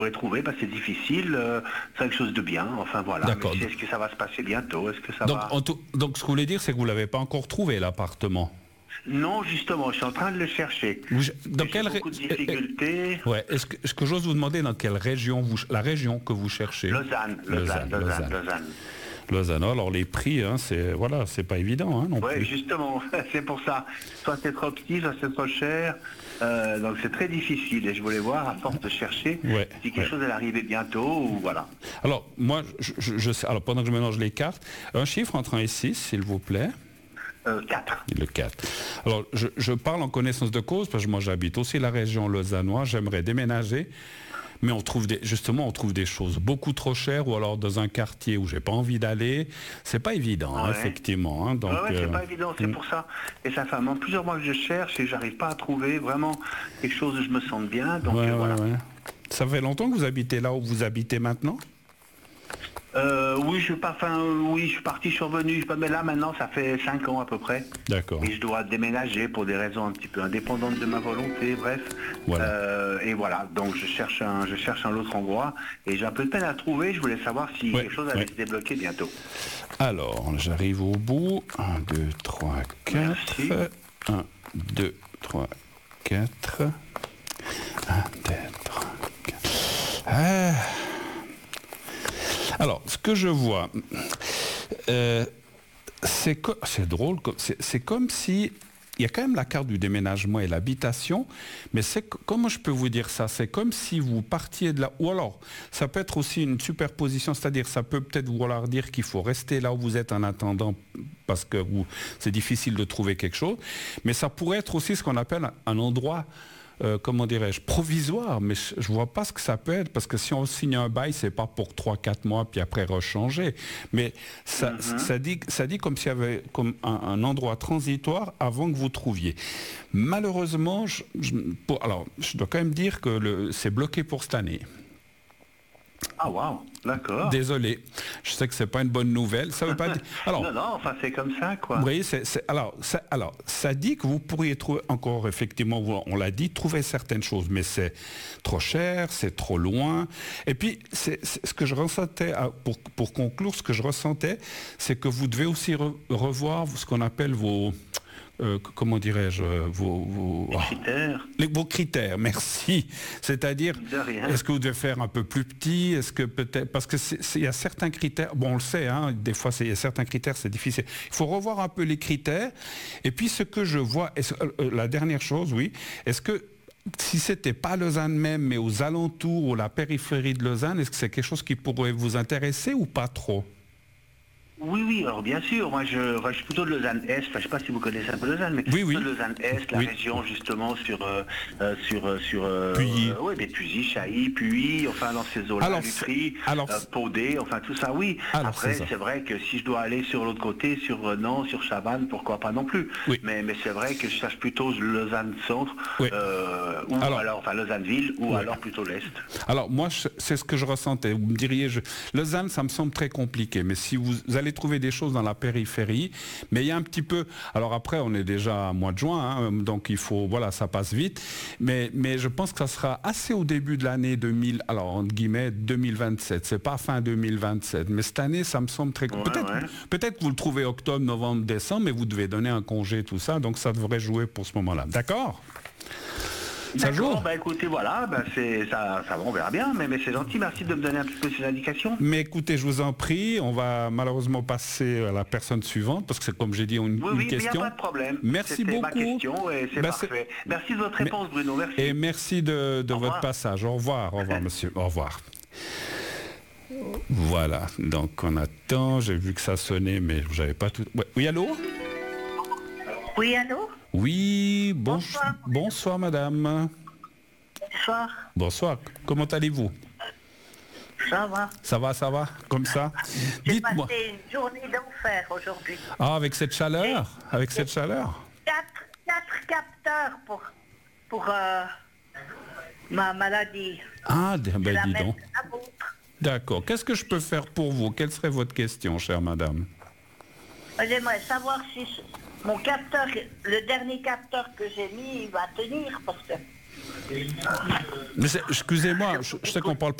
pourrais trouver, c'est difficile, c'est quelque chose de bien, enfin voilà. D'accord. Mais est-ce que ça va se passer bientôt? Est-ce que ça Donc, va... donc ce que vous voulez dire, c'est que vous ne l'avez pas encore trouvé, l'appartement. Non, justement, je suis en train de le chercher. Dans J'ai quelle beaucoup de difficultés. Ouais. Est-ce que j'ose vous demander dans quelle région la région que vous cherchez? Lausanne. Lausanne. Alors les prix, hein, c'est pas évident, hein, non plus. Oui, justement, c'est pour ça. Soit c'est trop petit, soit c'est trop cher. Donc c'est très difficile. Et je voulais voir, à force de chercher, si quelque chose allait arriver bientôt ou voilà. Alors moi, je sais. Alors pendant que je mélange les cartes, un chiffre entre 1 et 6, s'il vous plaît. 4. Le 4. Alors, je parle en connaissance de cause, parce que moi j'habite aussi la région lausannoise, j'aimerais déménager, mais on trouve des choses beaucoup trop chères, ou alors dans un quartier où j'ai pas envie d'aller. C'est pas évident, hein, effectivement. Hein, donc, c'est pas évident, c'est pour ça. Et ça fait plusieurs mois que je cherche et j'arrive pas à trouver vraiment quelque chose où je me sente bien. Donc voilà. Ça fait longtemps que vous habitez là où vous habitez maintenant? Oui, je suis parti, je suis revenu, mais là maintenant ça fait 5 ans à peu près. D'accord. Et je dois déménager pour des raisons un petit peu indépendantes de ma volonté, bref. Voilà. Et voilà, donc je cherche un autre endroit et j'ai un peu de peine à trouver. Je voulais savoir si quelque chose allait se débloquer bientôt. Alors, j'arrive au bout. 1, 2, 3, 4. Merci. 1, 2, 3, 4. 1, 2, 3, 4. Alors, ce que je vois, c'est drôle, c'est comme si, il y a quand même la carte du déménagement et l'habitation, mais comment je peux vous dire ça? C'est comme si vous partiez de là, ou alors, ça peut être aussi une superposition, c'est-à-dire ça peut peut-être vouloir dire qu'il faut rester là où vous êtes en attendant, parce que c'est difficile de trouver quelque chose, mais ça pourrait être aussi ce qu'on appelle un endroit, comment dirais-je, provisoire, mais je ne vois pas ce que ça peut être, parce que si on signe un bail, c'est pas pour 3-4 mois, puis après rechanger. Mais ça dit comme s'il y avait comme un endroit transitoire avant que vous trouviez. Malheureusement, je dois quand même dire que c'est bloqué pour cette année. Ah waouh, d'accord. Désolé, je sais que c'est pas une bonne nouvelle. Ça veut pas dire. Alors, non, c'est comme ça, quoi. Vous voyez, ça dit que vous pourriez trouver encore, effectivement, on l'a dit, trouver certaines choses, mais c'est trop cher, c'est trop loin. Et puis, c'est ce que je ressentais, pour conclure, ce que je ressentais, c'est que vous devez aussi revoir ce qu'on appelle vos... comment dirais-je, vos critères. Vos critères, merci. C'est-à-dire, est-ce que vous devez faire un peu plus petit? Est-ce que peut-être, parce que il y a certains critères, bon on le sait, hein, des fois il y a certains critères, c'est difficile. Il faut revoir un peu les critères. Et puis ce que je vois, la dernière chose, oui, est-ce que si c'était pas Lausanne même, mais aux alentours ou la périphérie de Lausanne, est-ce que c'est quelque chose qui pourrait vous intéresser ou pas trop? Oui, alors bien sûr, moi je suis plutôt de Lausanne-Est, je ne sais pas si vous connaissez un peu Lausanne, mais oui. De Lausanne-Est, la région justement sur Puy. Puy, Chailly, Puy, enfin dans ces eaux-là, Lutry, Podé, enfin tout ça, oui. Après, c'est vrai que si je dois aller sur l'autre côté, sur Nantes, sur Chabannes, pourquoi pas non plus. Oui. Mais c'est vrai que je cherche plutôt Lausanne-Centre, ou alors Lausanne-Ville, ou alors plutôt l'Est. Alors moi, c'est ce que je ressentais. Vous me diriez, Lausanne, ça me semble très compliqué, mais si vous allez trouver des choses dans la périphérie, mais il y a un petit peu... Alors après, on est déjà à mois de juin, hein, donc il faut... Voilà, ça passe vite. Mais je pense que ça sera assez au début de l'année 2000, alors entre guillemets 2027. C'est pas fin 2027. Mais cette année, ça me semble très... Peut-être que vous le trouvez octobre, novembre, décembre, mais vous devez donner un congé, tout ça. Donc ça devrait jouer pour ce moment-là. D'accord ? Ça joue. Écoutez, voilà, ça va, on verra bien, mais c'est gentil, merci de me donner un petit peu ces indications. Mais écoutez, je vous en prie, on va malheureusement passer à la personne suivante, parce que c'est comme j'ai dit, une question. Oui, il n'y a pas de problème. Merci beaucoup. Ma question et c'est parfait. Merci de votre réponse, Bruno, merci. Et merci de votre passage. Au revoir, monsieur, au revoir. Voilà, donc on attend, j'ai vu que ça sonnait, mais j'avais pas tout... Oui, allô ? Oui, allô ? Oui, bonsoir madame. Bonsoir. Bonsoir, comment allez-vous? Ça va. Ça va, comme ça. J'ai passé une journée d'enfer aujourd'hui. Ah, avec cette chaleur? Quatre capteurs pour ma maladie. Ah, ben dis donc. D'accord, qu'est-ce que je peux faire pour vous? Quelle serait votre question, chère madame? J'aimerais savoir si mon capteur, le dernier capteur que j'ai mis, il va tenir, parce que Excusez-moi, je sais qu'on parle